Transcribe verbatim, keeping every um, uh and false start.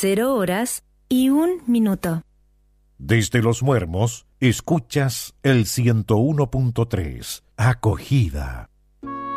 cero horas y un minuto. Desde Los Muermos, escuchas el ciento uno punto tres, Acogida.